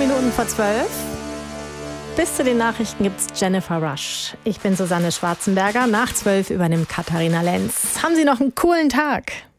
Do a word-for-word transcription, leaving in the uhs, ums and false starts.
Minuten vor zwölf. Bis zu den Nachrichten gibt's Jennifer Rush. Ich bin Susanne Schwarzenberger. Nach zwölf übernimmt Katharina Lenz. Haben Sie noch einen coolen Tag.